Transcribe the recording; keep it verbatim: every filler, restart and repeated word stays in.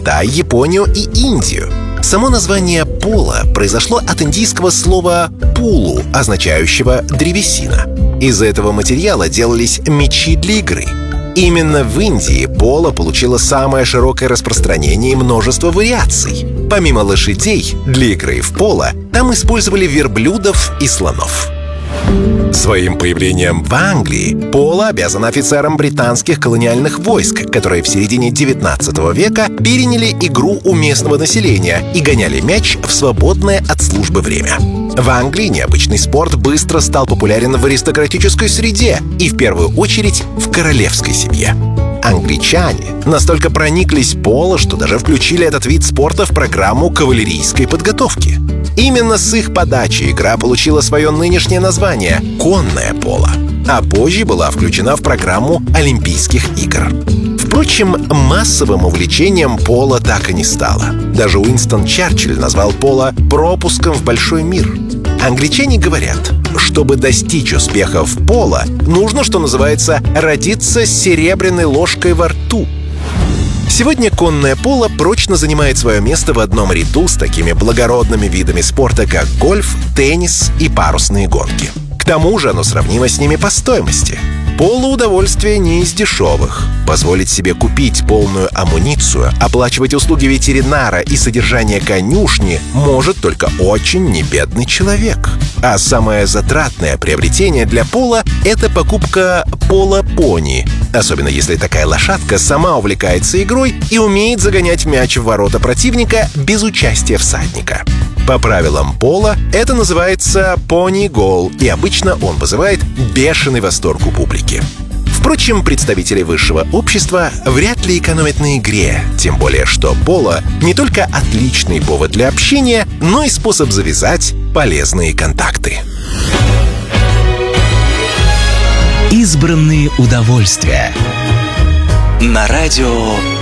Китай, Японию и Индию. Само название поло произошло от индийского слова «пулу», означающего «древесина». Из этого материала делались мечи для игры. Именно в Индии поло получило самое широкое распространение и множество вариаций. Помимо лошадей, для игры в поло там использовали верблюдов и слонов. Своим появлением в Англии поло обязано офицерам британских колониальных войск, которые в середине девятнадцатого века переняли игру у местного населения и гоняли мяч в свободное от службы время. В Англии необычный спорт быстро стал популярен в аристократической среде и в первую очередь в королевской семье. Англичане настолько прониклись поло, что даже включили этот вид спорта в программу кавалерийской подготовки. Именно с их подачи игра получила свое нынешнее название — конное поло, а позже была включена в программу Олимпийских игр. Впрочем, массовым увлечением поло так и не стало. Даже Уинстон Черчилль назвал поло пропуском в большой мир. Англичане говорят, чтобы достичь успеха в поло, нужно, что называется, родиться с серебряной ложкой во рту. Сегодня конное поло прочно занимает свое место в одном ряду с такими благородными видами спорта, как гольф, теннис и парусные гонки. К тому же оно сравнимо с ними по стоимости. Поло удовольствие не из дешевых. Позволить себе купить полную амуницию, оплачивать услуги ветеринара и содержание конюшни может только очень небедный человек. А самое затратное приобретение для поло — это покупка поло-пони. Особенно если такая лошадка сама увлекается игрой и умеет загонять мяч в ворота противника без участия всадника. По правилам поло это называется пони-гол, и обычно он вызывает бешеный восторг у публики. Впрочем, представители высшего общества вряд ли экономят на игре, тем более что поло не только отличный повод для общения, но и способ завязать полезные контакты. Избранные удовольствия на радио